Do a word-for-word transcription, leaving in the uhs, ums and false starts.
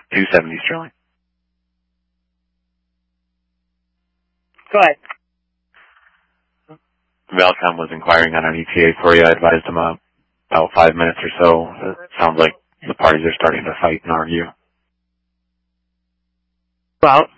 two seventy Sterling. Go ahead. Valcom was inquiring on an E T A for you. I advised him uh, about five minutes or so. It sounds like the parties are starting to fight and argue. Well,